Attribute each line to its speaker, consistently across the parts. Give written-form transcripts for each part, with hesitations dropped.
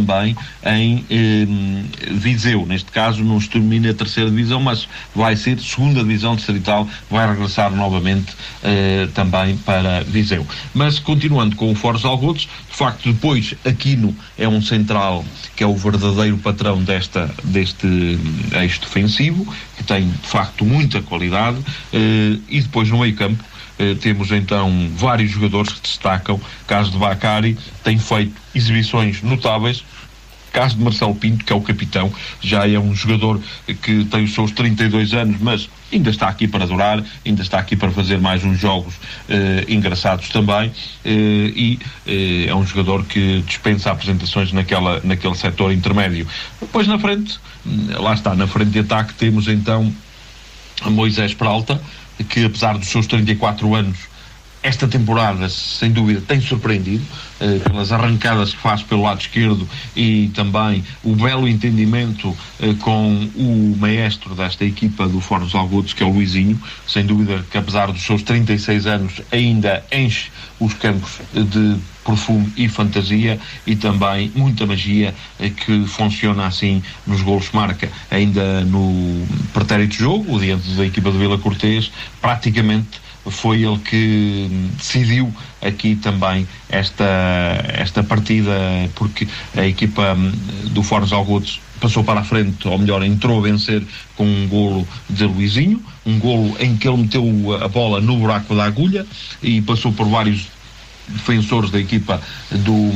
Speaker 1: também em Viseu. Neste caso não termina a terceira divisão, mas vai ser segunda divisão distrital, vai regressar novamente também para Viseu. Mas continuando com o Foros de Algodos, de facto depois Aquino é um central que é o verdadeiro patrão deste eixo defensivo, que tem de facto muita qualidade, e depois no meio campo temos então vários jogadores que destacam. Caso de Bacari tem feito exibições notáveis. Caso de Marcelo Pinto, que é o capitão, já é um jogador que tem os seus 32 anos, mas ainda está aqui para durar, ainda está aqui para fazer mais uns jogos engraçados também, e é um jogador que dispensa apresentações naquele setor intermédio. Depois na frente, lá está, na frente de ataque temos então Moisés Peralta, que apesar dos seus 34 anos, esta temporada, sem dúvida, tem surpreendido pelas arrancadas que faz pelo lado esquerdo e também o belo entendimento com o maestro desta equipa do Foros de Algodos, que é o Luizinho. Sem dúvida que apesar dos seus 36 anos ainda enche os campos de perfume e fantasia, e também muita magia que funciona assim nos golos que marca. Ainda no pretérito jogo, diante da equipa de Vila Cortês, praticamente foi ele que decidiu aqui também esta partida, porque a equipa do Foros de Algodos passou para a frente, ou melhor, entrou a vencer com um golo de Luizinho, um golo em que ele meteu a bola no buraco da agulha e passou por vários defensores da equipa do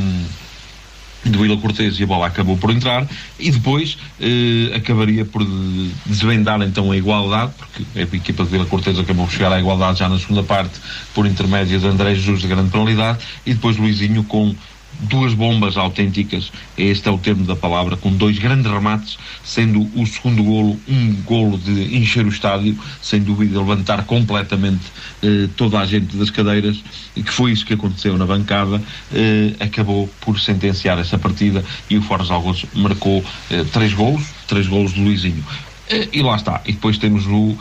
Speaker 1: Vila Cortês, e a bola acabou por entrar, e depois acabaria por desvendar então a igualdade, porque a equipa de Vila Cortês acabou por chegar à igualdade já na segunda parte por intermédio de André Jesus de grande penalidade, e depois Luizinho com duas bombas autênticas, este é o termo da palavra, com dois grandes remates, sendo o segundo golo um golo de encher o estádio, sem dúvida levantar completamente toda a gente das cadeiras, e que foi isso que aconteceu na bancada. Acabou por sentenciar essa partida, e o Foros de Algodos marcou 3 golos de Luizinho. E lá está, e depois temos um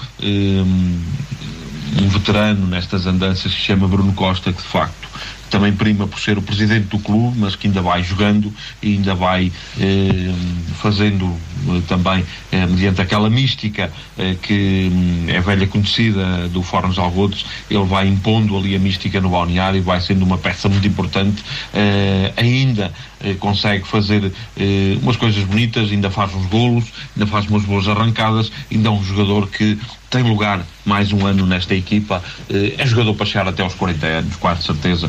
Speaker 1: veterano nestas andanças que se chama Bruno Costa, que de facto também prima por ser o presidente do clube, mas que ainda vai jogando e ainda vai fazendo também, mediante aquela mística que é velha conhecida do Fórum de Algodos, ele vai impondo ali a mística no balneário e vai sendo uma peça muito importante. Ainda consegue fazer umas coisas bonitas, ainda faz uns golos, ainda faz umas boas arrancadas, ainda é um jogador que tem lugar mais um ano nesta equipa, é jogador para chegar até aos 40 anos, quase certeza.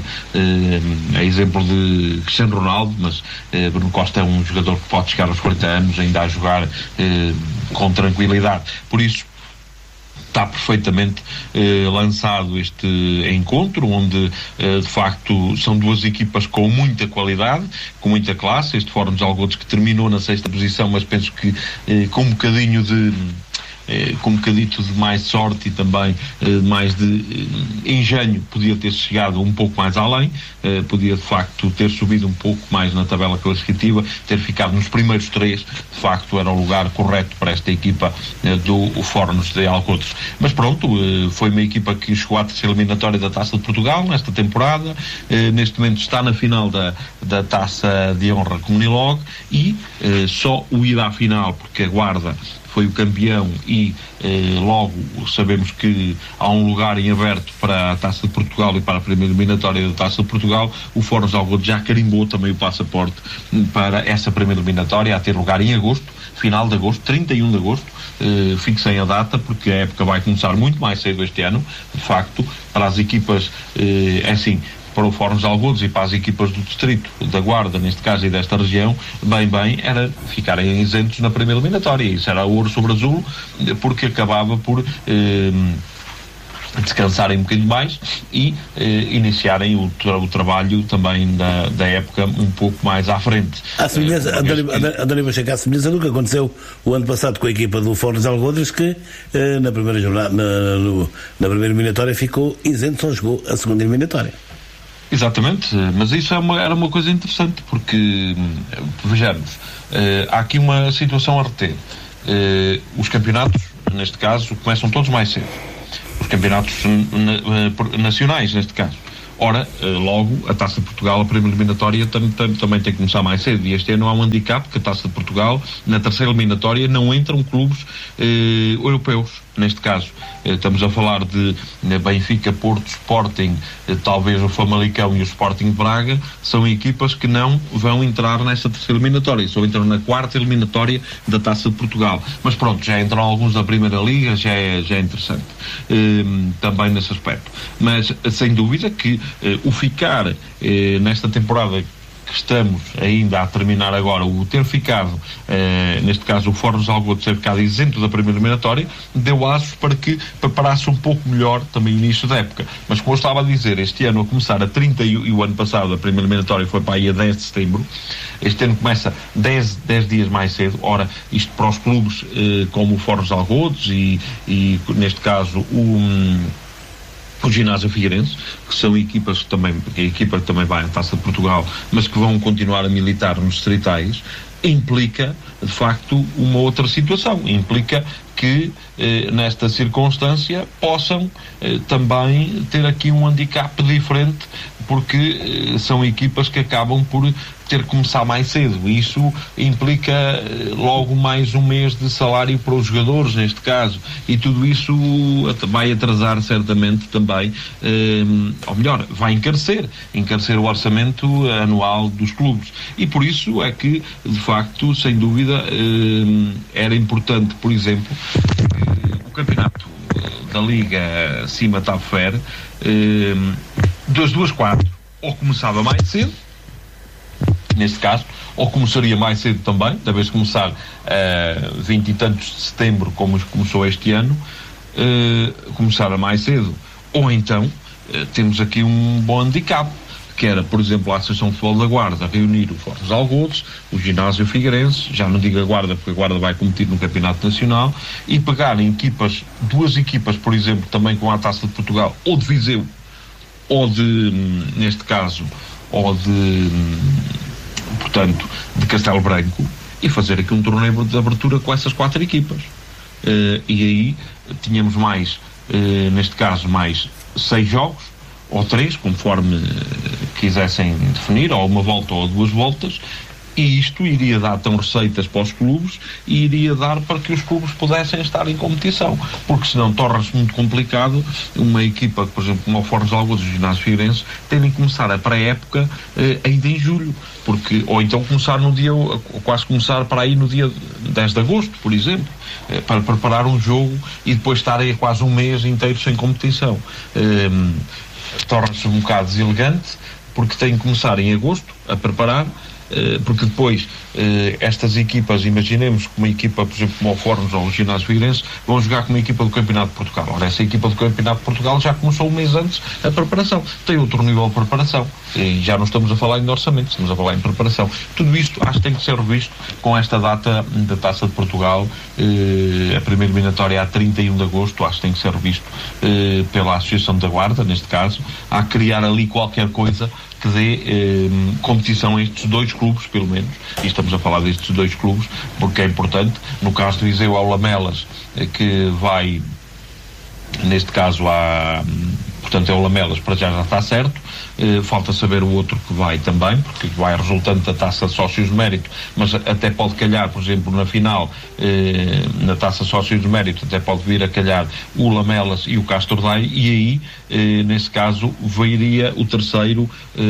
Speaker 1: É exemplo de Cristiano Ronaldo, mas Bruno Costa é um jogador que pode chegar aos 40 anos ainda a jogar com tranquilidade. Por isso está perfeitamente lançado este encontro, onde de facto são duas equipas com muita qualidade, com muita classe. Este Fórum de Algodos que terminou na 6ª posição, mas penso que com um bocadinho com um bocadito de mais sorte e também mais de engenho, podia ter chegado um pouco mais além, podia de facto ter subido um pouco mais na tabela classificativa, ter ficado nos primeiros 3, de facto era o lugar correto para esta equipa do Fórum de Algodos. Mas pronto, foi uma equipa que chegou à terceira eliminatória da Taça de Portugal nesta temporada, neste momento está na final da Taça de Honra Comunilog, e só o ir à final, porque a Guarda foi o campeão e logo sabemos que há um lugar em aberto para a Taça de Portugal e para a primeira eliminatória da Taça de Portugal. O Fórum de Algodos já carimbou também o passaporte para essa primeira eliminatória, a ter lugar em agosto, final de agosto, 31 de agosto. Fixem a data, porque a época vai começar muito mais cedo este ano, de facto, para as equipas, é assim, para o Fórum de Algodos e para as equipas do distrito, da Guarda, neste caso, e desta região, bem, era ficarem isentos na primeira eliminatória. Isso era ouro sobre azul, porque acabava por descansarem um bocadinho mais e iniciarem o trabalho também da época um pouco mais à frente.
Speaker 2: A semelhança do que aconteceu o ano passado com a equipa do Fórum de Algodos, que na primeira jornada, na primeira eliminatória ficou isento, só jogou a segunda eliminatória.
Speaker 1: Exatamente, mas isso era uma coisa interessante, porque, vejamos, há aqui uma situação a reter. Os campeonatos, neste caso, começam todos mais cedo. Os campeonatos nacionais, neste caso. Ora, logo, a Taça de Portugal, a primeira eliminatória, também tem que começar mais cedo. E este ano há um handicap, que a Taça de Portugal, na terceira eliminatória, não entram clubes europeus. Neste caso, estamos a falar de Benfica, Porto, Sporting, talvez o Famalicão e o Sporting de Braga, são equipas que não vão entrar nesta terceira eliminatória, só entram na quarta eliminatória da Taça de Portugal. Mas pronto, já entram alguns da Primeira Liga, já é interessante também nesse aspecto. Mas, sem dúvida que o ficar nesta temporada que estamos ainda a terminar agora, o ter ficado, neste caso o Fornos Algodos ter ficado isento da primeira eliminatória, deu asos para que preparasse um pouco melhor também o início da época. Mas como eu estava a dizer, este ano a começar a 30 e o ano passado a primeira eliminatória foi para aí a 10 de setembro, este ano começa 10 dias mais cedo. Ora, isto para os clubes como o Fornos Algodos e neste caso o Ginásio Figueirense, que são equipas que também, a equipa que também vai à Taça de Portugal, mas que vão continuar a militar nos distritais, implica, de facto, uma outra situação. Implica que, nesta circunstância, possam também ter aqui um handicap diferente, porque são equipas que acabam por ter que começar mais cedo. Isso implica logo mais um mês de salário para os jogadores, neste caso, e tudo isso vai atrasar certamente também, ou melhor, vai encarecer o orçamento anual dos clubes. E por isso é que, de facto, sem dúvida, era importante, por exemplo, o campeonato da Liga Cima Tabufer, das 2/4, ou começava mais cedo, neste caso, ou começaria mais cedo também, da vez de começar 20 e tantos de setembro, como começou este ano, começar mais cedo, ou então temos aqui um bom handicap, que era, por exemplo, a Associação de Futebol da Guarda reunir o Fornos Algodos, o Ginásio Figueirense, já não digo a Guarda, porque a Guarda vai competir no Campeonato Nacional, e pegarem duas equipas, por exemplo, também com a Taça de Portugal, ou de Viseu, ou de, neste caso, ou de, portanto, de Castelo Branco, e fazer aqui um torneio de abertura com essas 4 equipas. E aí tínhamos mais, neste caso, mais 6 jogos, ou 3, conforme quisessem definir, ou uma volta ou 2 voltas, e isto iria dar tão receitas para os clubes e iria dar para que os clubes pudessem estar em competição, porque senão torna-se muito complicado uma equipa, por exemplo, como o Fornos Algodos e o Ginásio Figueirense, terem que começar a pré-época ainda em julho, ou então começar quase começar para aí no dia 10 de agosto, por exemplo, para preparar um jogo e depois estar aí quase um mês inteiro sem competição. Torna-se um bocado deselegante, porque tem que começar em agosto a preparar, porque depois estas equipas, imaginemos que uma equipa, por exemplo, como o Fornos ou o Ginásio Figueirense, vão jogar com uma equipa do Campeonato de Portugal. Ora, essa equipa do Campeonato de Portugal já começou um mês antes a preparação, tem outro nível de preparação, e já não estamos a falar em orçamento, estamos a falar em preparação. Tudo isto acho que tem que ser revisto com esta data da Taça de Portugal, a primeira eliminatória a 31 de agosto, acho que tem que ser revisto pela Associação da Guarda, neste caso, a criar ali qualquer coisa que dê competição a estes 2 clubes, pelo menos, e estamos a falar destes 2 clubes, porque é importante. No caso do Viseu, ao Lamelas, que vai, neste caso, portanto é o Lamelas, para já está certo, falta saber o outro que vai também, porque vai resultante da Taça de Sócios de Mérito, mas até pode calhar, por exemplo, na final, na Taça de Sócios de Mérito, até pode vir a calhar o Lamelas e o Castro Daire, e aí, nesse caso, viria o terceiro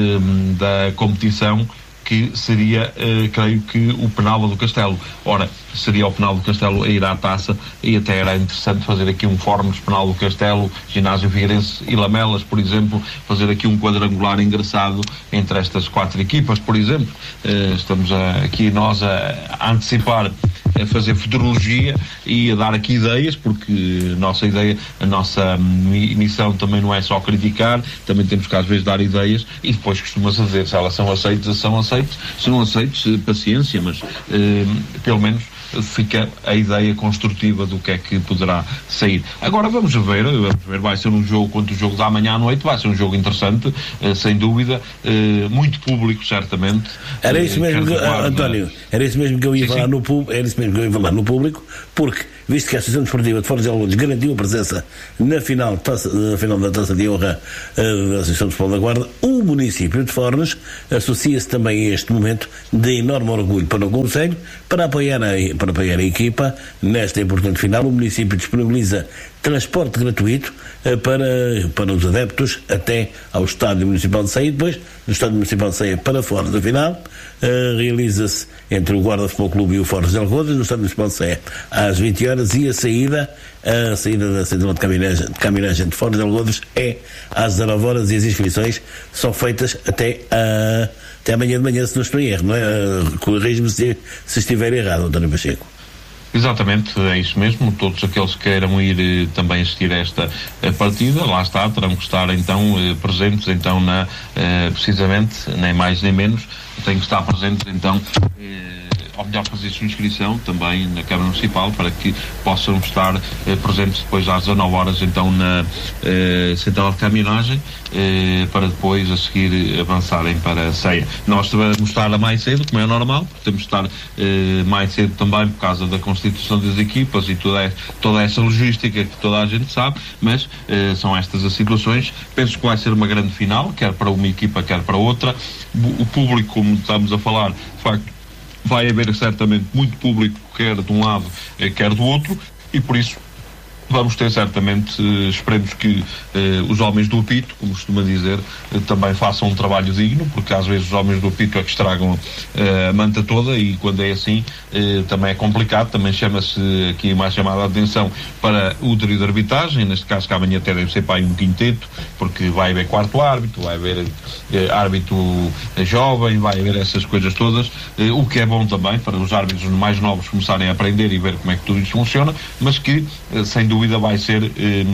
Speaker 1: da competição, que seria, creio que, o Penalva do Castelo. Ora, seria o Penalva do Castelo a ir à taça, e até era interessante fazer aqui um Fornos, Penalva do Castelo, Ginásio Figueirense e Lamelas, por exemplo, fazer aqui um quadrangular engraçado entre estas 4 equipas, por exemplo. Estamos aqui nós a antecipar, a fazer futurologia e a dar aqui ideias, porque a nossa missão também não é só criticar, também temos que às vezes dar ideias, e depois costuma-se dizer, se elas são aceitas, se não aceites, paciência, mas pelo menos fica a ideia construtiva do que é que poderá sair. Agora vamos ver, vai ser um jogo, quanto o jogo da amanhã à noite, vai ser um jogo interessante, sem dúvida, muito público, certamente.
Speaker 2: Era isso mesmo, António, era isso mesmo que eu ia falar no público, era isso mesmo que eu ia falar no público, porque, visto que a Associação Desportiva de Fornos de Algodones garantiu a presença na final da Taça de Honra da Associação de Futebol da Guarda, o município de Fornos associa-se também a este momento de enorme orgulho para o Conselho, para apoiar a equipa nesta importante final. O município disponibiliza transporte gratuito para os adeptos até ao Estádio Municipal de Ceia, e depois do Estádio Municipal de Ceia para fora da final realiza-se entre o Guarda Futebol Clube e o Fornos de Algodones no Estádio Municipal de Ceia às 20 horas, e a saída da Central de Caminhagem de Fornos de Algodones é às 19 horas, e as inscrições são feitas até amanhã de manhã, se não estou em erro, não é? Corrige-me se estiver errado, António Pacheco.
Speaker 1: Exatamente, é isso mesmo. Todos aqueles que queiram ir também assistir a esta partida, lá está, terão que estar então presentes então precisamente, nem mais nem menos, têm que estar presentes então ou melhor, fazer sua inscrição também na Câmara Municipal para que possam estar presentes depois às 19 horas então na Central de Caminhagem, para depois a seguir avançarem para a ceia. Nós devemos estar mais cedo, como é normal, porque temos de estar mais cedo também por causa da constituição das equipas e toda essa logística que toda a gente sabe, mas são estas as situações. Penso que vai ser uma grande final, quer para uma equipa, quer para outra. O público, como estamos a falar, de facto, vai haver certamente muito público, quer de um lado, quer do outro, e por isso vamos ter certamente, esperemos que os homens do apito, como costuma dizer, também façam um trabalho digno, porque às vezes os homens do apito é que estragam a manta toda, e quando é assim também é complicado. Também chama-se aqui mais chamada a atenção para o trio de arbitragem, neste caso que amanhã até deve ser para aí um quinteto, porque vai haver quarto árbitro, vai haver árbitro jovem, vai haver essas coisas todas, o que é bom também para os árbitros mais novos começarem a aprender e ver como é que tudo isto funciona, mas que sem dúvida vai ser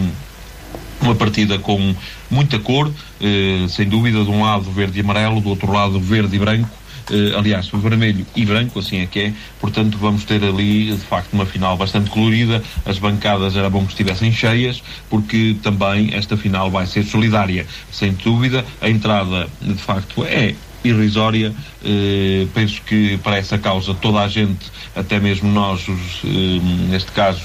Speaker 1: uma partida com muita cor, sem dúvida, de um lado verde e amarelo, do outro lado verde e branco, aliás, vermelho e branco, assim é que é. Portanto, vamos ter ali, de facto, uma final bastante colorida. As bancadas era bom que estivessem cheias, porque também esta final vai ser solidária, sem dúvida. A entrada, de facto, é irrisória. Penso que para essa causa toda a gente, até mesmo nós, neste caso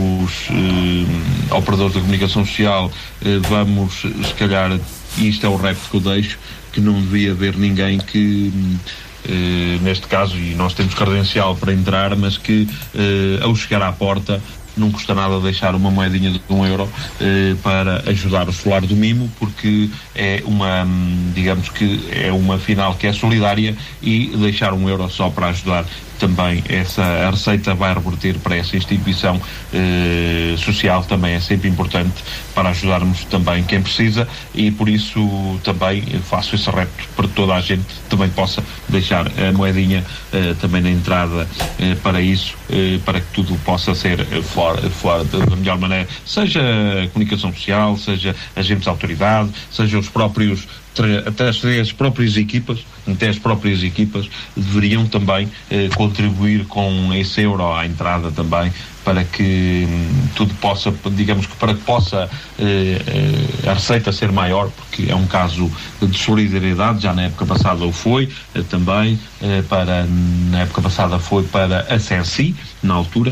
Speaker 1: os operadores da comunicação social, vamos, se calhar, e isto é o repto que eu deixo, que não devia haver ninguém que neste caso, e nós temos credencial para entrar, mas que ao chegar à porta não custa nada deixar uma moedinha de €1 para ajudar o Solar do Mimo, porque é uma, digamos que é uma final que é solidária, e deixar €1 só para ajudar também a receita vai reverter para essa instituição social, também é sempre importante para ajudarmos também quem precisa, e por isso também faço esse repto para que toda a gente também possa deixar a moedinha também na entrada para isso, para que tudo possa ser fora da melhor maneira, seja a comunicação social, seja agentes de autoridade, seja os próprios, até as próprias equipas deveriam também contribuir com esse euro à entrada também, para que tudo possa, digamos que para que possa a receita ser maior, porque é um caso de solidariedade. Já na época passada o foi também, na época passada foi para a CERCI, na altura,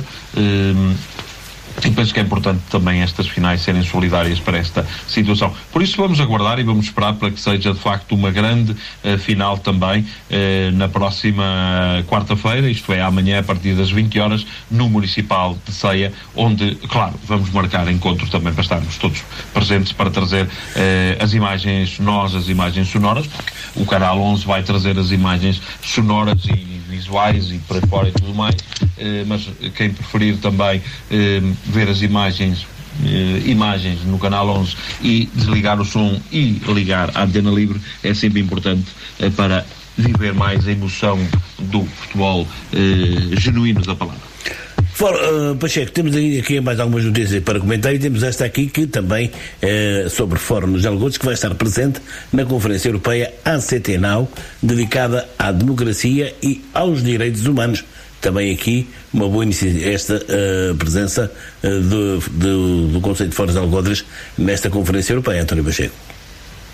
Speaker 1: e penso que é importante também estas finais serem solidárias para esta situação. Por isso vamos aguardar e vamos esperar para que seja de facto uma grande final também na próxima quarta-feira, isto é, amanhã a partir das 20 horas no Municipal de Ceia, onde, claro, vamos marcar encontros também para estarmos todos presentes, para trazer as imagens sonoras, porque o Canal 11 vai trazer as imagens sonoras e visuais e por aí fora e tudo mais, mas quem preferir também ver as imagens no Canal 11 e desligar o som e ligar a antena livre, é sempre importante para viver mais a emoção do futebol genuíno da palavra.
Speaker 2: Pacheco, temos aqui mais algumas notícias para comentar, e temos esta aqui que também é sobre Fornos de Algodones, que vai estar presente na Conferência Europeia ACT Now, dedicada à democracia e aos direitos humanos. Também aqui uma boa iniciativa, esta presença do Conselho de Fornos de Algodones nesta Conferência Europeia, António Pacheco.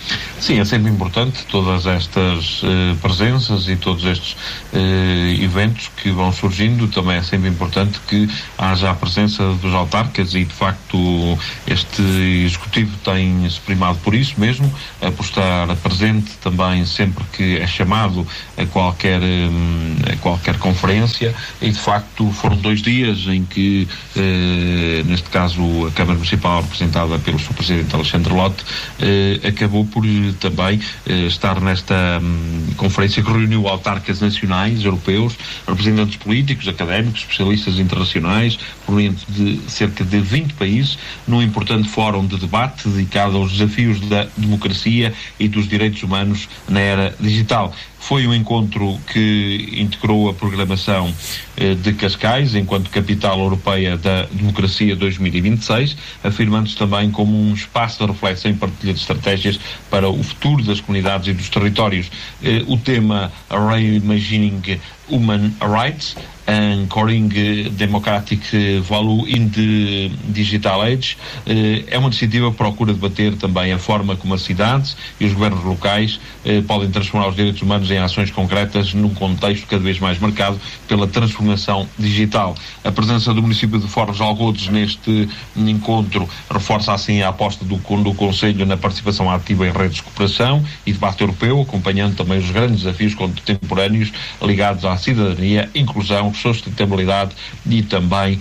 Speaker 1: Sim, é sempre importante todas estas presenças e todos estes eventos que vão surgindo. Também é sempre importante que haja a presença dos autarcas e, de facto, este Executivo tem-se primado por isso mesmo, por estar presente também sempre que é chamado a qualquer conferência, e, de facto, foram 2 dias em que, neste caso, a Câmara Municipal, representada pelo Sr. Presidente Alexandre Lotte, acabou por também estar nesta conferência que reuniu autarcas nacionais, europeus, representantes políticos, académicos, especialistas internacionais, provenientes de cerca de 20 países, num importante fórum de debate dedicado aos desafios da democracia e dos direitos humanos na era digital. Foi um encontro que integrou a programação de Cascais enquanto capital europeia da democracia 2026, afirmando-se também como um espaço de reflexão e partilha de estratégias para o futuro das comunidades e dos territórios. O tema Reimagining Human Rights, Anchoring Democratic Value in the Digital Age, é uma iniciativa que procura debater também a forma como as cidades e os governos locais podem transformar os direitos humanos em ações concretas num contexto cada vez mais marcado pela transformação digital. A presença do município de Forres de Algodos neste encontro reforça assim a aposta do Conselho na participação ativa em redes de cooperação e debate europeu, acompanhando também os grandes desafios contemporâneos ligados à cidadania, inclusão, sustentabilidade e também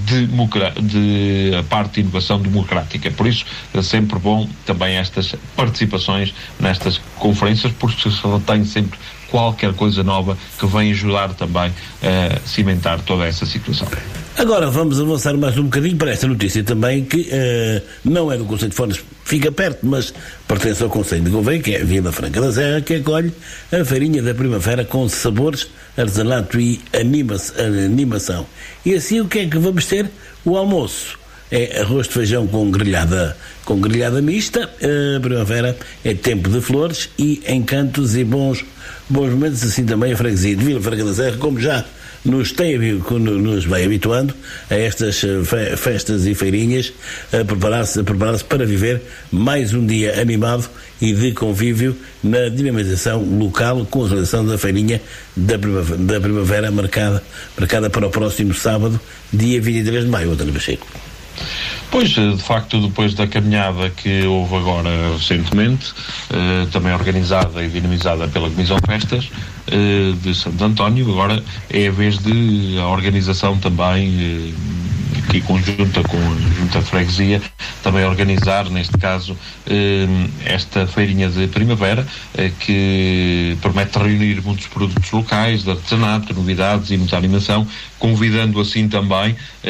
Speaker 1: de a parte de inovação democrática. Por isso é sempre bom também estas participações nestas conferências, porque se retém sempre qualquer coisa nova que vem ajudar também a cimentar toda essa situação.
Speaker 2: Agora vamos avançar mais um bocadinho para esta notícia também, que não é do Concelho de Fornes, fica perto, mas pertence ao Concelho de Gouveia, que é Vila Franca da Serra, que acolhe a feirinha da primavera com sabores, artesanato e animação. E assim, o que é que vamos ter? O almoço é arroz de feijão com grelhada mista. A primavera é tempo de flores e encantos e bons momentos, assim também a freguesia de Vila Franca da Serra, como já nos vai habituando a estas festas e feirinhas, a preparar-se para viver mais um dia animado e de convívio na dinamização local, com a realização da feirinha da primavera marcada para o próximo sábado, dia 23 de maio, António Pacheco.
Speaker 1: Pois, de facto, depois da caminhada que houve agora recentemente, também organizada e dinamizada pela Comissão de Festas de Santo António, agora é a vez de a organização também, aqui conjunta com a Junta de Freguesia, também organizar, neste caso, esta feirinha de primavera, que promete reunir muitos produtos locais, de artesanato, novidades e muita animação, convidando assim também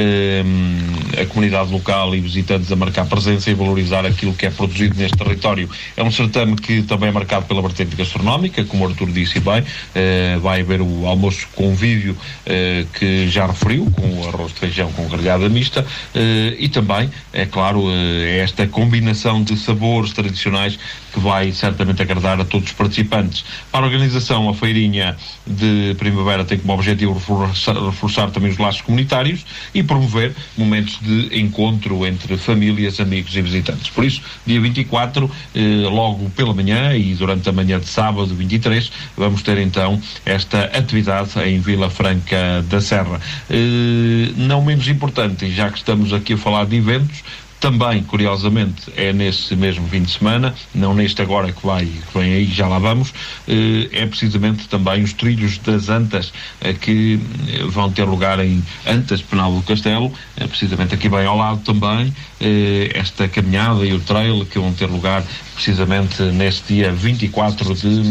Speaker 1: a comunidade local e visitantes a marcar presença e valorizar aquilo que é produzido neste território. É um certame que também é marcado pela vertente gastronómica, como o Artur disse bem. Vai haver o almoço convívio que já referiu, com o arroz de feijão com grelhada mista, e também, é claro, esta combinação de sabores tradicionais que vai certamente agradar a todos os participantes. Para a organização, a feirinha de primavera tem como objetivo reforçar também os laços comunitários e promover momentos de encontro entre famílias, amigos e visitantes. Por isso, dia 24, logo pela manhã e durante a manhã de sábado, 23, vamos ter então esta atividade em Vila Franca da Serra. Não menos importante, e já que estamos aqui a falar de eventos, também, curiosamente, é nesse mesmo fim de semana, não neste agora que vem aí, já lá vamos, é precisamente também os trilhos das Antas, que vão ter lugar em Antas, Penal do Castelo, precisamente aqui bem ao lado também, esta caminhada e o trail que vão ter lugar precisamente neste dia 24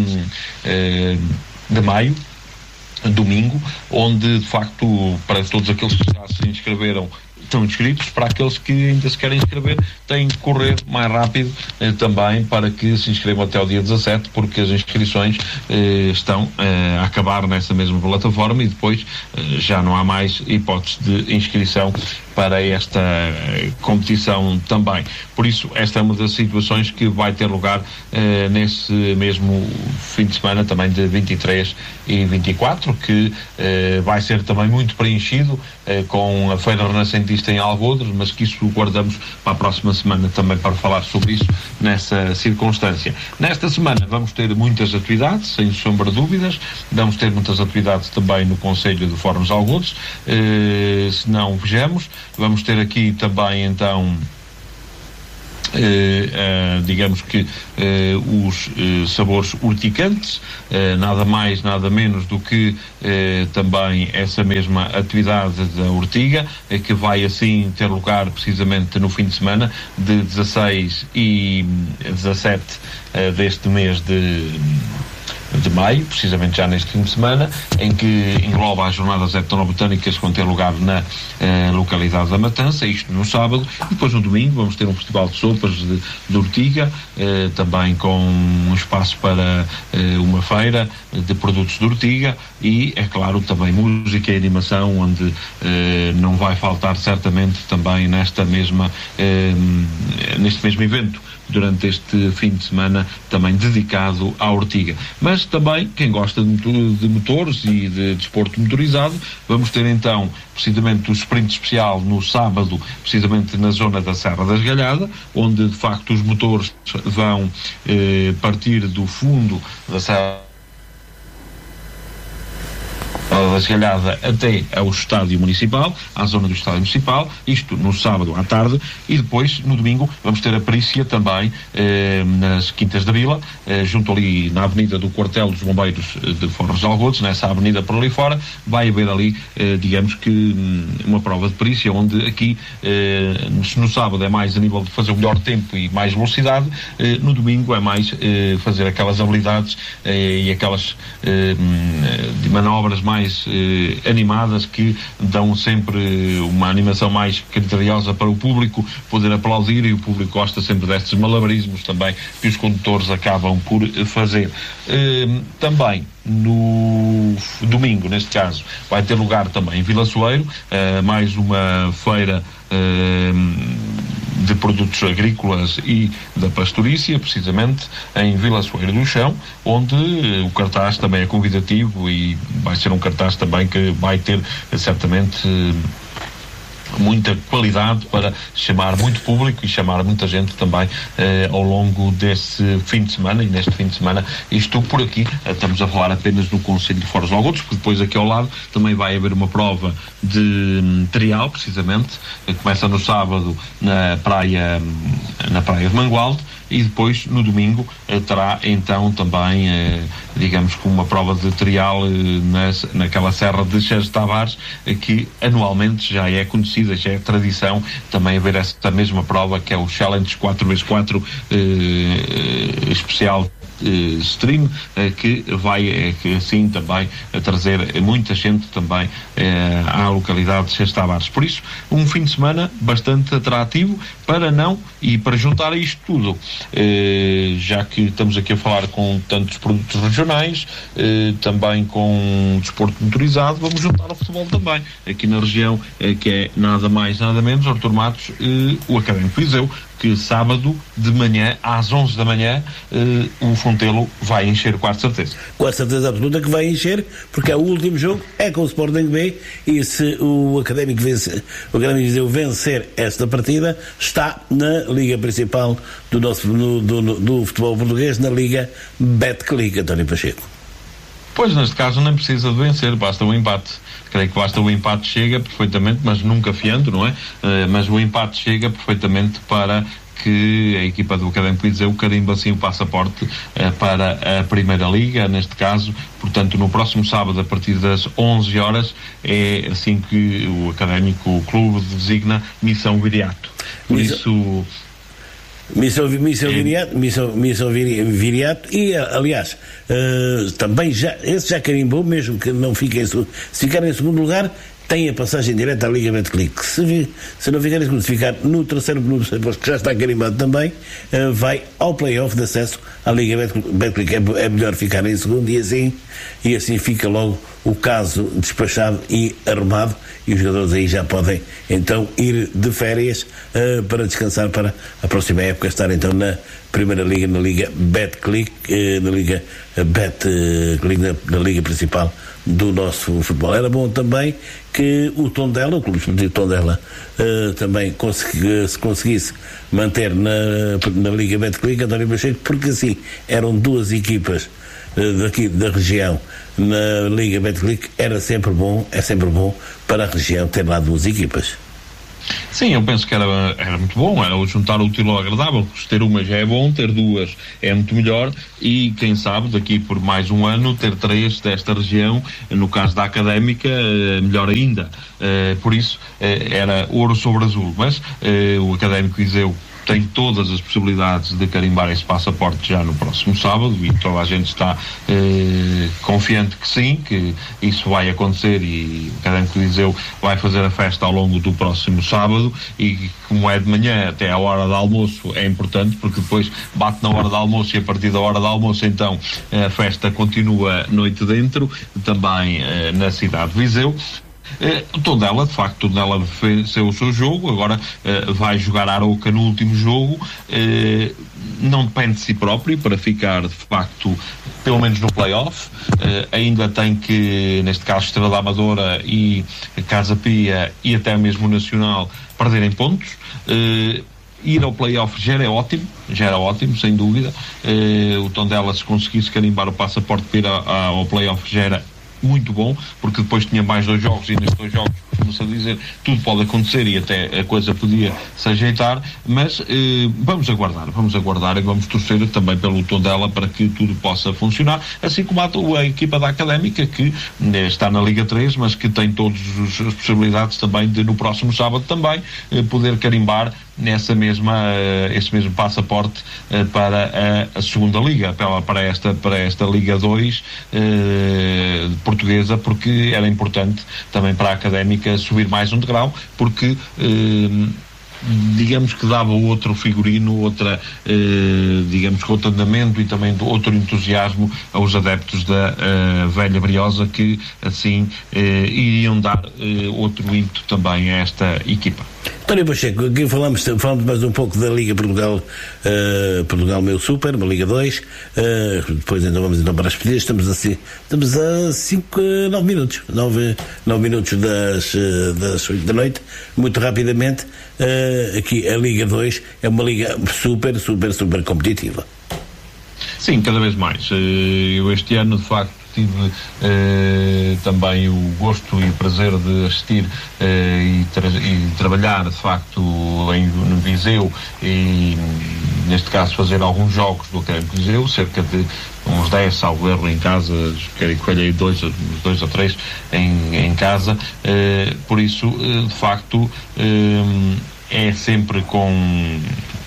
Speaker 1: de maio, domingo, onde, de facto, para todos aqueles que já se inscreveram, estão inscritos, para aqueles que ainda se querem inscrever, têm que correr mais rápido também para que se inscrevam até o dia 17, porque as inscrições estão a acabar nessa mesma plataforma e depois já não há mais hipótese de inscrição para esta competição também. Por isso, esta é uma das situações que vai ter lugar nesse mesmo fim de semana, também de 23 e 24, que vai ser também muito preenchido com a Feira Renascentista em Algodres, mas que isso guardamos para a próxima semana também para falar sobre isso nessa circunstância. Nesta semana vamos ter muitas atividades, sem sombra de dúvidas, vamos ter muitas atividades também no Concelho de Fornos Algodres, se não vejamos, vamos ter aqui também então digamos que os sabores urticantes, nada mais, nada menos do que também essa mesma atividade da urtiga, que vai assim ter lugar precisamente no fim de semana de 16 e 17 deste mês de maio, precisamente já neste fim de semana, em que engloba as jornadas etnobotânicas que vão ter lugar na localidade da Matança, isto no sábado, e depois no domingo vamos ter um festival de sopas de urtiga, também com um espaço para uma feira de produtos de urtiga e, é claro, também música e animação, onde não vai faltar certamente também neste mesmo evento, durante este fim de semana também dedicado à urtiga. Mas também, quem gosta de motores e de desporto motorizado, vamos ter então precisamente o sprint especial no sábado, precisamente na zona da Serra da Esgalhada, onde de facto os motores vão partir do fundo da Serra da Esgalhada até ao estádio municipal, à zona do estádio municipal, isto no sábado à tarde, e depois no domingo vamos ter a perícia também nas Quintas da Vila, junto ali na avenida do Quartel dos Bombeiros de Fornos de Algodres, nessa avenida por ali fora, vai haver ali, digamos que uma prova de perícia, onde aqui no sábado é mais a nível de fazer o melhor tempo e mais velocidade, no domingo é mais fazer aquelas habilidades e aquelas de manobras mais animadas, que dão sempre uma animação mais criteriosa para o público poder aplaudir, e o público gosta sempre destes malabarismos também que os condutores acabam por fazer. Também no domingo, neste caso, vai ter lugar também em Vila Soeiro, mais uma feira de produtos agrícolas e da pastorícia, precisamente em Vila Soeiro do Chão, onde o cartaz também é convidativo e vai ser um cartaz também que vai ter certamente muita qualidade para chamar muito público e chamar muita gente também ao longo desse fim de semana. E neste fim de semana, isto por aqui, estamos a falar apenas do Concelho de Fornos de Algodres, porque depois aqui ao lado também vai haver uma prova de trial, precisamente, começa no sábado na praia de Mangualde, e depois no domingo terá então também digamos que uma prova de trial naquela serra de Xeres de Tavares, que anualmente já é conhecida, já é tradição também haver essa mesma prova, que é o Challenge 4x4 especial stream, que vai assim também trazer muita gente também à localidade de Xeres de Tavares. Por isso, um fim de semana bastante atrativo para juntar a isto tudo, já que estamos aqui a falar com tantos produtos regionais, também com desporto motorizado, vamos juntar ao futebol também, aqui na região, que é nada mais, nada menos, Artur Matos, o Académico Viseu, que sábado de manhã, às 11 da manhã, o Fontelo vai encher, com a certeza.
Speaker 2: Com a certeza absoluta que vai encher, porque é o último jogo, é com o Sporting B, e se o Académico Viseu vencer esta partida, está na Liga Principal do futebol português, na Liga Betclic, António Pacheco.
Speaker 1: Pois, neste caso nem precisa de vencer, basta o empate. Creio que basta o empate, chega perfeitamente, mas nunca fiando, não é? Mas o empate chega perfeitamente para que a equipa do Académico Viseu carimba assim o passaporte para a Primeira Liga, neste caso. Portanto, no próximo sábado, a partir das 11 horas, é assim que o Académico Clube designa Missão Viriato. Por isso...
Speaker 2: Missão Viriato, e aliás também esse já carimbou, mesmo que não fique se ficar em segundo lugar, tem a passagem direta à Liga Betclic. Se não ficar em segundo, se ficar no terceiro posto, que já está carimbado também, vai ao play-off de acesso à Liga Betclic. É melhor ficar em segundo, e assim fica logo o caso despachado e arrumado, e os jogadores aí já podem então ir de férias para descansar para a próxima época estar então na Primeira Liga, na Liga Betclic, na Liga Betclic, na Liga principal do nosso futebol. Era bom também que o Tondela, o Clube Esportivo Tondela, também se conseguisse manter na Liga Betclic, António Pacheco, porque assim eram duas equipas daqui da região na Liga Betclic, é sempre bom para a região ter lá duas equipas.
Speaker 1: Sim, eu penso que era muito bom, era juntar o útil ao agradável, ter uma já é bom, ter duas é muito melhor, e quem sabe daqui por mais um ano ter três desta região, no caso da Académica, melhor ainda. Por isso era ouro sobre azul, mas o Académico Viseu tem todas as possibilidades de carimbar esse passaporte já no próximo sábado, e toda a gente está confiante que sim, que isso vai acontecer, e o Académico de Viseu vai fazer a festa ao longo do próximo sábado, e como é de manhã até a hora do almoço é importante, porque depois bate na hora do almoço, e a partir da hora do almoço então a festa continua noite dentro, também na cidade de Viseu. O Tondela, de facto, fez o seu jogo, agora vai jogar a Arouca no último jogo, não depende de si próprio para ficar, de facto, pelo menos no play-off. Ainda tem que, neste caso, Estrela da Amadora e Casa Pia e até mesmo o Nacional perderem pontos. Ir ao play-off já era ótimo, sem dúvida. O Tondela, se conseguisse carimbar o passaporte para ir ao play-off, já era muito bom, porque depois tinha mais 2 jogos, e nestes 2 jogos, como-se a dizer, tudo pode acontecer e até a coisa podia se ajeitar, mas vamos aguardar e vamos torcer também pelo Tondela para que tudo possa funcionar, assim como a equipa da Académica, que está na Liga 3, mas que tem todas as possibilidades também de no próximo sábado também poder carimbar esse mesmo passaporte para a segunda Liga, para esta Liga 2 portuguesa, porque era importante também para a Académica subir mais um degrau, porque digamos que dava outro figurino, digamos que outro andamento, e também outro entusiasmo aos adeptos da Velha Briosa, que assim iriam dar outro ímpeto também a esta equipa.
Speaker 2: António Pacheco, aqui falamos mais um pouco da Liga Portugal, Portugal Meu Super, uma Liga 2, depois então vamos para as pedidas, estamos a 9 minutos das 8 da noite, muito rapidamente. Aqui a Liga 2 é uma liga super competitiva.
Speaker 1: Sim, cada vez mais. Eu este ano, de facto, tive também o gosto e o prazer de assistir e trabalhar, de facto, no Viseu, e neste caso fazer alguns jogos do Académico Viseu, cerca de uns 10, salvo erro, em casa, quero que colhei 2 ou 3 em casa, por isso, de facto, é sempre com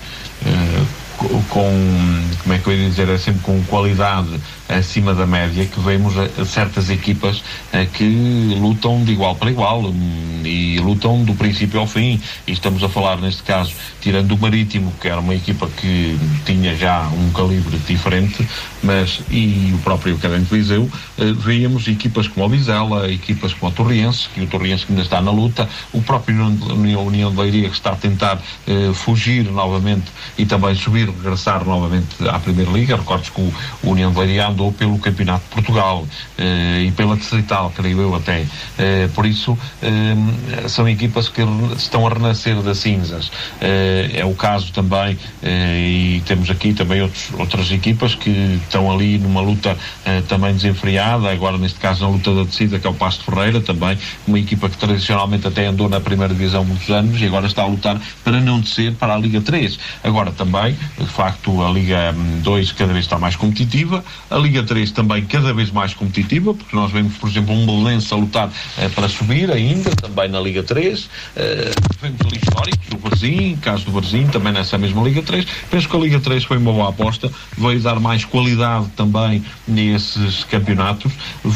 Speaker 1: como é que eu ia dizer, é sempre com qualidade acima da média que vemos certas equipas que lutam de igual para igual e lutam do princípio ao fim, e estamos a falar neste caso, tirando o Marítimo, que era uma equipa que tinha já um calibre diferente, e o próprio Académico Viseu, víamos equipas como o Vizela, equipas como o Torriense, que ainda está na luta, o próprio União de Leiria, que está a tentar fugir novamente e também regressar novamente à Primeira Liga. Recordes que o União de Leiria andou pelo Campeonato de Portugal e pela Distrital, creio eu até. Por isso, são equipas que estão a renascer das cinzas. É o caso também, e temos aqui também outras equipas que estão ali numa luta também desenfreada, agora neste caso na luta da descida, que é o Pasto de Ferreira, também uma equipa que tradicionalmente até andou na primeira divisão muitos anos e agora está a lutar para não descer para a Liga 3. Agora também, de facto, a Liga 2 cada vez está mais competitiva, a Liga 3 também cada vez mais competitiva, porque nós vemos, por exemplo, um Belenense a lutar para subir ainda, também também na Liga 3, vemos ali históricos, o Varzim, caso do Varzim, também nessa mesma Liga 3. Penso que a Liga 3 foi uma boa aposta, veio dar mais qualidade também nesses campeonatos,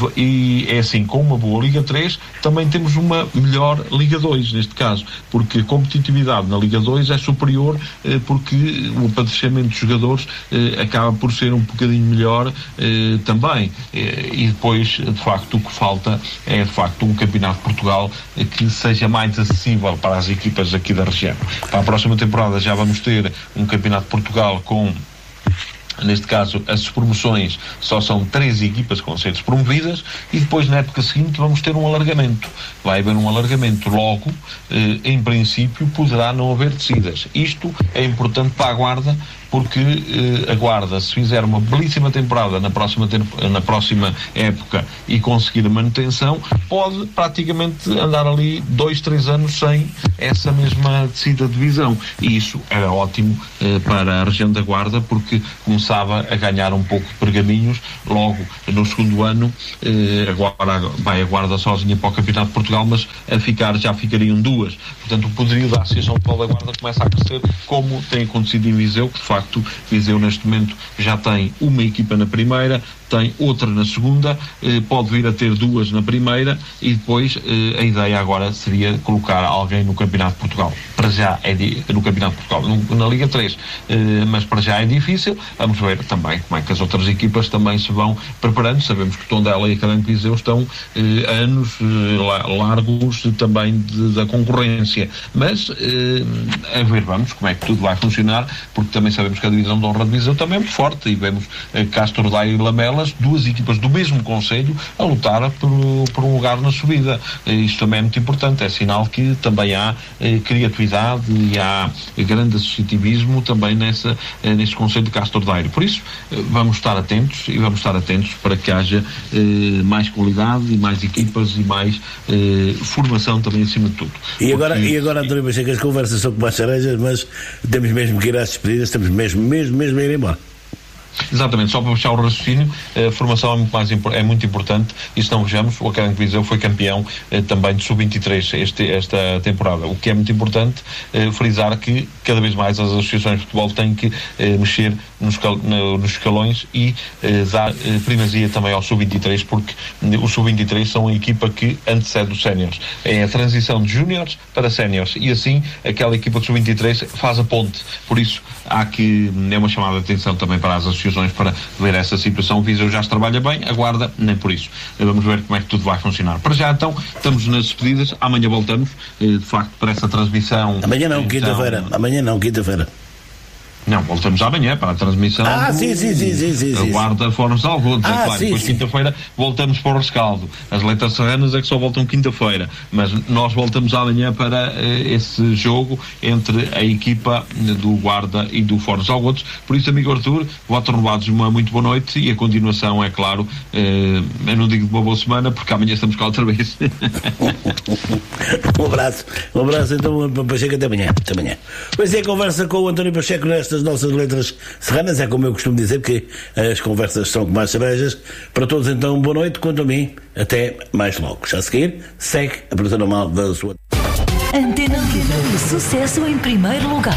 Speaker 1: e é assim, com uma boa Liga 3 também temos uma melhor Liga 2 neste caso, porque a competitividade na Liga 2 é superior, porque o padecimento dos jogadores acaba por ser um bocadinho melhor também, e depois de facto o que falta é de facto um campeonato de Portugal que seja mais acessível para as equipas aqui da região. Para a próxima temporada já vamos ter um campeonato de Portugal com, neste caso, as promoções só são 3 equipas que vão ser despromovidas, e depois na época seguinte vamos ter um alargamento. Vai haver um alargamento logo, em princípio poderá não haver descidas. Isto é importante para a Guarda, porque a Guarda, se fizer uma belíssima temporada na próxima época e conseguir a manutenção, pode praticamente andar ali 2-3 anos sem essa mesma descida de divisão, e isso era ótimo para a região da Guarda, porque começava a ganhar um pouco de pergaminhos. Logo no segundo ano agora vai a Guarda sozinha para o Campeonato de Portugal, mas já ficariam 2. Portanto, o poderio da Associação de Futebol da Guarda começa a crescer, como tem acontecido em Viseu, que de facto Viseu neste momento já tem uma equipa na primeira, tem outra na segunda, pode vir a ter 2 na primeira, e depois a ideia agora seria colocar alguém no Campeonato de Portugal. Para já é no Campeonato de Portugal, na Liga 3, mas para já é difícil. Vamos ver também como é que as outras equipas também se vão preparando. Sabemos que o Tondela e a Académico de Viseu estão a anos largos também da concorrência, mas a ver, vamos, como é que tudo vai funcionar, porque também sabemos que a divisão de honra de Viseu também é muito forte, e vemos Castro Daire e Lamelas, 2 equipas do mesmo concelho, a lutar por um lugar na subida. Isto também é muito importante, é sinal que também há criatividade e há grande associativismo também neste concelho de Castro Daire. Por isso, vamos estar atentos para que haja mais qualidade e mais equipas e mais formação também acima de tudo.
Speaker 2: E agora António Pacheco, as conversas são como as cerejas, mas temos mesmo que ir às despedidas, temos mesmo a ir embora.
Speaker 1: Exatamente, só para fechar o raciocínio, a formação é muito importante, e se não vejamos, o Académico de Viseu foi campeão também de sub-23 esta temporada, o que é muito importante frisar que cada vez mais as associações de futebol têm que mexer nos escalões e dar primazia também ao sub-23, porque o sub-23 são a equipa que antecede os séniores, é a transição de júniores para séniores, e assim aquela equipa de sub-23 faz a ponte. Por isso é uma chamada de atenção também para as associações para ver essa situação. O Viseu já se trabalha bem, a Guarda nem por isso. Vamos ver como é que tudo vai funcionar. Para já então, estamos nas despedidas, amanhã voltamos, de facto, para essa transmissão.
Speaker 2: Amanhã não, quinta-feira.
Speaker 1: Não, voltamos amanhã para a transmissão.
Speaker 2: Sim.
Speaker 1: Guarda Fórum de Algodos, é claro. Depois quinta-feira voltamos para o rescaldo. As Letras Serranas é que só voltam quinta-feira, mas nós voltamos amanhã para esse jogo entre a equipa do Guarda e do Fórum de Algodos. Por isso, amigo Arthur, voto renovados, uma muito boa noite, e a continuação, é claro, eu não digo de uma boa semana, porque amanhã estamos cá outra vez. Um
Speaker 2: abraço então, Pacheco, até amanhã. Pois é, a conversa com o António Pacheco nestas nossas Letras Serranas, é como eu costumo dizer, que as conversas são como as cerejas. Para todos então, boa noite, quanto a mim, até mais logo. Já a seguir, segue a produção normal da sua
Speaker 3: Antena Livre, sucesso em primeiro lugar.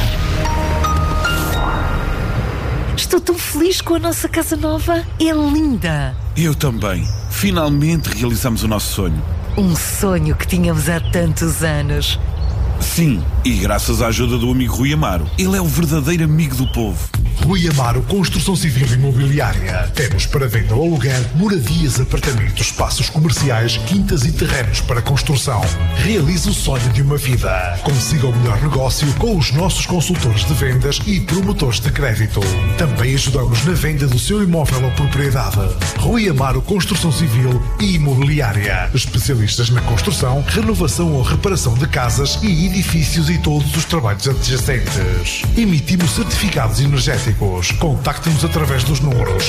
Speaker 3: Estou tão feliz com a nossa casa nova, é linda.
Speaker 4: Eu também, finalmente realizamos o nosso sonho.
Speaker 3: Um sonho que tínhamos há tantos anos.
Speaker 4: Sim, e graças à ajuda do amigo Rui Amaro. Ele é o verdadeiro amigo do povo.
Speaker 5: Rui Amaro Construção Civil e Imobiliária. Temos para venda ou aluguer moradias, apartamentos, espaços comerciais, quintas e terrenos para construção. Realize o sonho de uma vida. Consiga o melhor negócio com os nossos consultores de vendas e promotores de crédito. Também ajudamos na venda do seu imóvel ou propriedade. Rui Amaro Construção Civil e Imobiliária. Especialistas na construção, renovação ou reparação de casas e edifícios e todos os trabalhos adjacentes. Emitimos certificados energéticos. Contacte-nos através dos números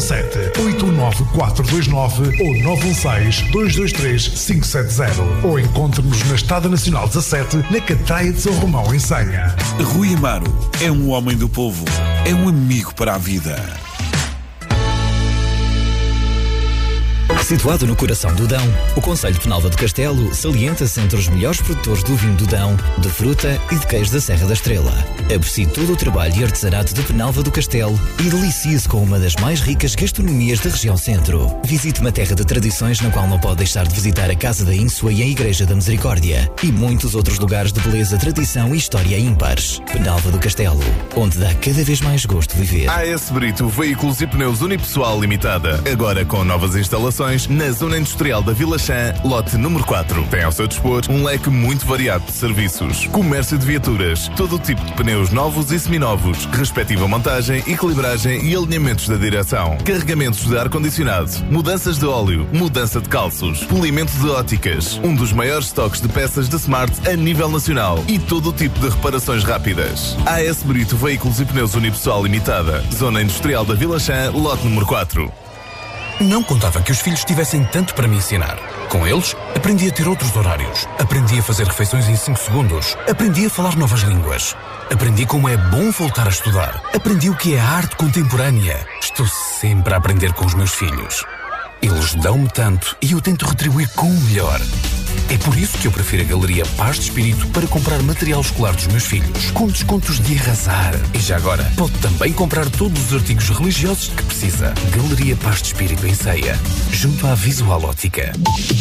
Speaker 5: 917-819-429 ou 916-223-570 ou encontre-nos na Estrada Nacional 17, na Catraia de São Romão, em Senha.
Speaker 4: Rui Amaro é um homem do povo, é um amigo para a vida.
Speaker 6: Situado no coração do Dão, o concelho de Penalva do Castelo salienta-se entre os melhores produtores do vinho do Dão, de fruta e de queijo da Serra da Estrela. Aprecie todo o trabalho e artesanato de Penalva do Castelo e delicie-se com uma das mais ricas gastronomias da região centro. Visite uma terra de tradições na qual não pode deixar de visitar a Casa da Ínsua e a Igreja da Misericórdia e muitos outros lugares de beleza, tradição e história ímpares. Penalva do Castelo, onde dá cada vez mais gosto viver.
Speaker 7: AS Brito Veículos e Pneus Unipessoal Limitada, agora com novas instalações na Zona Industrial da Vila Chã, lote número 4. Tem ao seu dispor um leque muito variado de serviços. Comércio de viaturas, todo o tipo de pneus novos e seminovos, respectiva montagem, equilibragem e alinhamentos da direção. Carregamentos de ar-condicionado, mudanças de óleo, mudança de calços, polimento de óticas, um dos maiores estoques de peças de Smart a nível nacional e todo o tipo de reparações rápidas. AS Brito Veículos e Pneus Unipessoal Limitada, Zona Industrial da Vila Chã, lote número 4.
Speaker 8: Não contava que os filhos tivessem tanto para me ensinar. Com eles, aprendi a ter outros horários. Aprendi a fazer refeições em 5 segundos. Aprendi a falar novas línguas. Aprendi como é bom voltar a estudar. Aprendi o que é a arte contemporânea. Estou sempre a aprender com os meus filhos. Eles dão-me tanto e eu tento retribuir com o melhor. É por isso que eu prefiro a Galeria Paz de Espírito para comprar material escolar dos meus filhos, com descontos de arrasar. E já agora, pode também comprar todos os artigos religiosos que precisa. Galeria Paz de Espírito em Ceia, junto à Visual Ótica.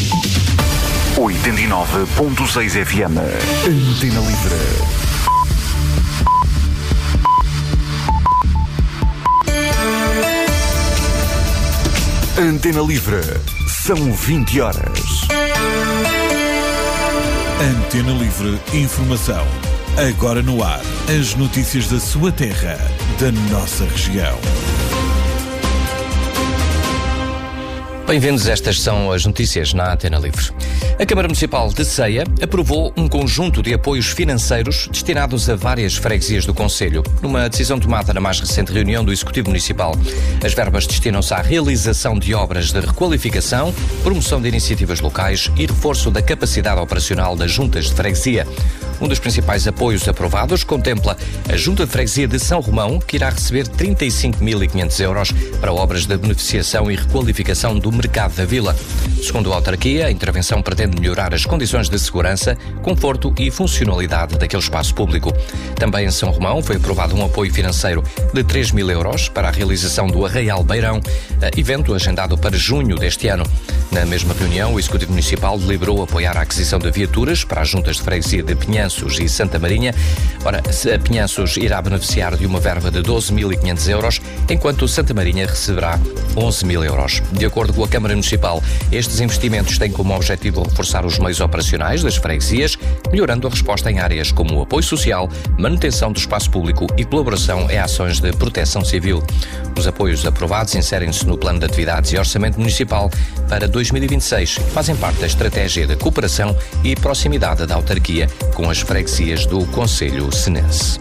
Speaker 9: 89.6 FM. Antena Livre. Antena Livre. São 20 horas.
Speaker 4: Antena Livre Informação. Agora no ar. As notícias da sua terra, da nossa região.
Speaker 10: Bem-vindos, estas são as notícias na Antena Livre. A Câmara Municipal de Ceia aprovou um conjunto de apoios financeiros destinados a várias freguesias do concelho. Numa decisão tomada na mais recente reunião do Executivo Municipal, as verbas destinam-se à realização de obras de requalificação, promoção de iniciativas locais e reforço da capacidade operacional das juntas de freguesia. Um dos principais apoios aprovados contempla a Junta de Freguesia de São Romão, que irá receber 35.500 euros para obras de beneficiação e requalificação do mercado da vila. Segundo a autarquia, a intervenção pretende melhorar as condições de segurança, conforto e funcionalidade daquele espaço público. Também em São Romão foi aprovado um apoio financeiro de 3.000 euros para a realização do Arraial Beirão, evento agendado para junho deste ano. Na mesma reunião, o Executivo Municipal deliberou apoiar a aquisição de viaturas para as juntas de freguesia de Pinhanços e Santa Marinha. Ora, a Pinhanços irá beneficiar de uma verba de 12.500 euros, enquanto Santa Marinha receberá 11.000 euros. De acordo com a Câmara Municipal, estes investimentos têm como objetivo reforçar os meios operacionais das freguesias, melhorando a resposta em áreas como o apoio social, manutenção do espaço público e colaboração em ações de proteção civil. Os apoios aprovados inserem-se no Plano de Atividades e Orçamento Municipal para 2026 e fazem parte da estratégia de cooperação e proximidade da autarquia com as freguesias do concelho senense.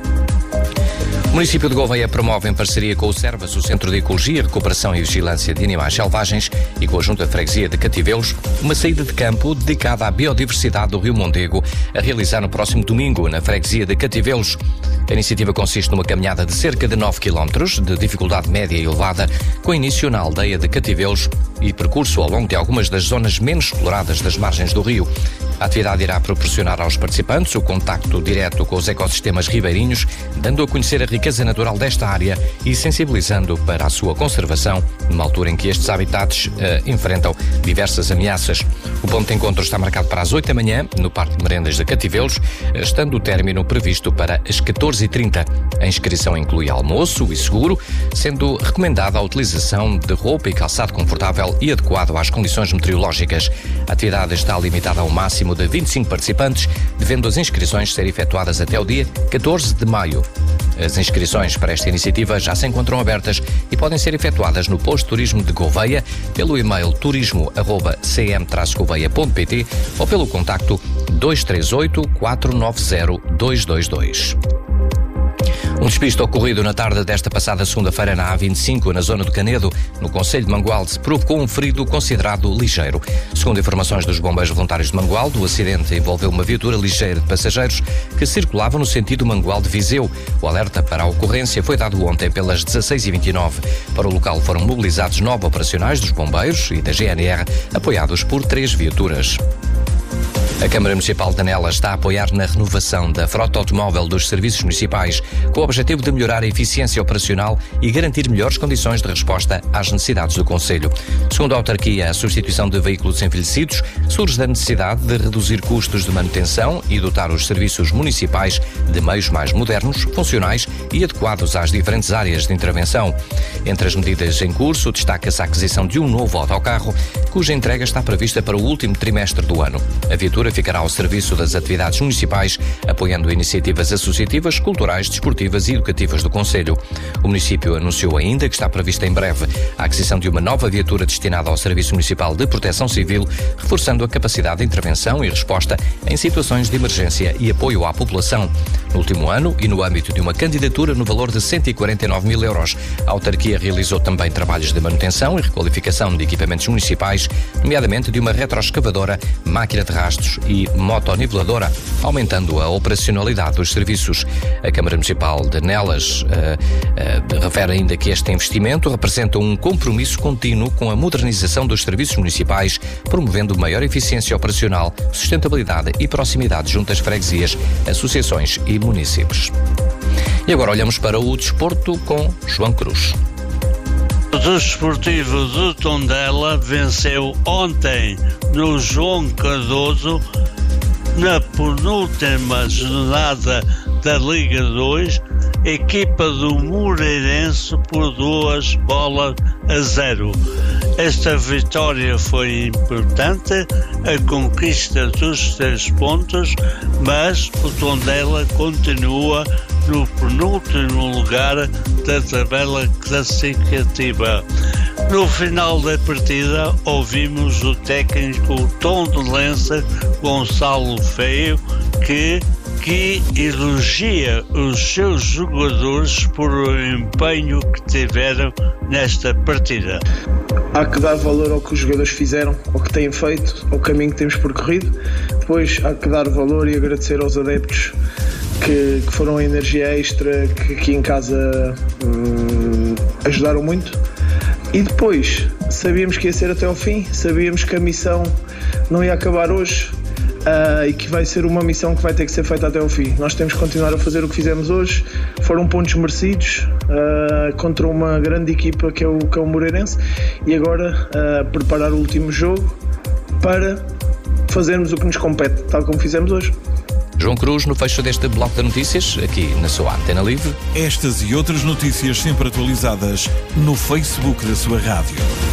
Speaker 10: O município de Gouveia promove, em parceria com o Servas, o Centro de Ecologia, Recuperação e Vigilância de Animais Selvagens, e com a Junta de Freguesia de Cativelos, uma saída de campo dedicada à biodiversidade do Rio Mondego, a realizar no próximo domingo na Freguesia de Cativelos. A iniciativa consiste numa caminhada de cerca de 9 km, de dificuldade média e elevada, com início na aldeia de Cativelos e percurso ao longo de algumas das zonas menos exploradas das margens do rio. A atividade irá proporcionar aos participantes o contacto direto com os ecossistemas ribeirinhos, dando a conhecer a riqueza natural desta área e sensibilizando para a sua conservação, numa altura em que estes habitats enfrentam diversas ameaças. O ponto de encontro está marcado para as 8 da manhã, no Parque de Merendas de Cativelos, estando o término previsto para as 14h30. A inscrição inclui almoço e seguro, sendo recomendada a utilização de roupa e calçado confortável e adequado às condições meteorológicas. A atividade está limitada ao máximo de 25 participantes, devendo as inscrições ser efetuadas até o dia 14 de maio. As inscrições para esta iniciativa já se encontram abertas e podem ser efetuadas no posto de turismo de Gouveia, pelo e-mail turismo@cm-gouveia.pt ou pelo contacto 238 490 222. Um despiste ocorrido na tarde desta passada segunda-feira na A25, na zona do Canedo, no concelho de Mangualde, provocou um ferido considerado ligeiro. Segundo informações dos bombeiros voluntários de Mangualde, o acidente envolveu uma viatura ligeira de passageiros que circulava no sentido Mangualde-Viseu. O alerta para a ocorrência foi dado ontem pelas 16h29. Para o local foram mobilizados 9 operacionais dos bombeiros e da GNR, apoiados por 3 viaturas. A Câmara Municipal de Nelas está a apoiar na renovação da frota automóvel dos serviços municipais, com o objetivo de melhorar a eficiência operacional e garantir melhores condições de resposta às necessidades do concelho. Segundo a autarquia, a substituição de veículos envelhecidos surge da necessidade de reduzir custos de manutenção e dotar os serviços municipais de meios mais modernos, funcionais e adequados às diferentes áreas de intervenção. Entre as medidas em curso, destaca-se a aquisição de um novo autocarro, cuja entrega está prevista para o último trimestre do ano. A viatura ficará ao serviço das atividades municipais, apoiando iniciativas associativas, culturais, desportivas e educativas do concelho. O município anunciou ainda que está prevista em breve a aquisição de uma nova viatura destinada ao Serviço Municipal de Proteção Civil, reforçando a capacidade de intervenção e resposta em situações de emergência e apoio à população. No último ano, e no âmbito de uma candidatura no valor de 149 mil euros, a autarquia realizou também trabalhos de manutenção e requalificação de equipamentos municipais, nomeadamente de uma retroescavadora, máquina de rastros e motoniveladora, aumentando a operacionalidade dos serviços. A Câmara Municipal de Nelas refere ainda que este investimento representa um compromisso contínuo com a modernização dos serviços municipais, promovendo maior eficiência operacional, sustentabilidade e proximidade junto às freguesias, associações e municípios. E agora olhamos para o desporto com João Cruz.
Speaker 11: O Desportivo de Tondela venceu ontem no João Cardoso, na penúltima jornada da Liga 2, equipa do Moreirense por 2-0. Esta vitória foi importante, a conquista dos 3 pontos, mas o Tondela continua no penúltimo lugar da tabela classificativa. No final da partida, ouvimos o técnico tondelense Gonçalo Feio, que elogia os seus jogadores por o empenho que tiveram nesta partida.
Speaker 12: Há que dar valor ao que os jogadores fizeram, ao que têm feito, ao caminho que temos percorrido. Depois há que dar valor e agradecer aos adeptos que foram a energia extra, que aqui em casa ajudaram muito. E depois sabíamos que ia ser até ao fim, sabíamos que a missão não ia acabar hoje. E que vai ser uma missão que vai ter que ser feita até ao fim. Nós temos que continuar a fazer o que fizemos hoje. Foram pontos merecidos contra uma grande equipa que é o Moreirense, e agora preparar o último jogo para fazermos o que nos compete, tal como fizemos hoje.
Speaker 10: João Cruz, no fecho deste bloco de notícias, aqui na sua Antena Livre.
Speaker 4: Estas e outras notícias sempre atualizadas no Facebook da sua rádio.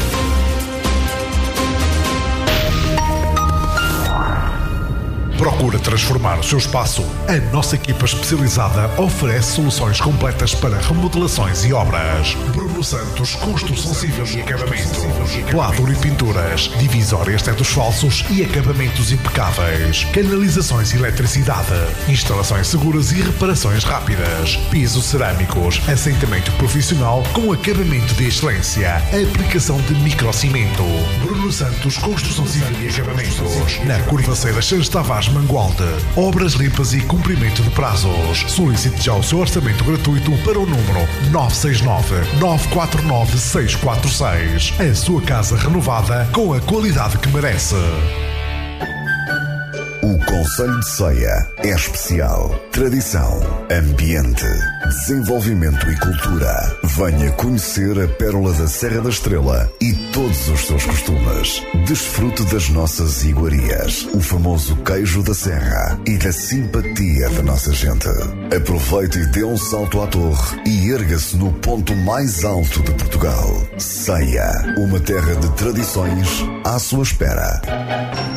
Speaker 5: Procura transformar o seu espaço? A nossa equipa especializada oferece soluções completas para remodelações e obras. Bruno Santos, construção civil e acabamentos. Pladur e pinturas, divisórias tetos falsos e acabamentos impecáveis. Canalizações e eletricidade. Instalações seguras e reparações rápidas. Pisos cerâmicos, assentamento profissional com acabamento de excelência. Aplicação de microcimento. Bruno Santos, construção civil e acabamentos. Na Curvaceira Santos Tavares, Mangualde. Obras limpas e cumprimento de prazos. Solicite já o seu orçamento gratuito para o número 969-949-646. A sua casa renovada com a qualidade que merece.
Speaker 13: O Concelho de Ceia é especial. Tradição, ambiente, desenvolvimento e cultura. Venha conhecer a pérola da Serra da Estrela e todos os seus costumes. Desfrute das nossas iguarias, o famoso queijo da serra e da simpatia da nossa gente. Aproveite e dê um salto à torre e erga-se no ponto mais alto de Portugal. Ceia, uma terra de tradições à sua espera.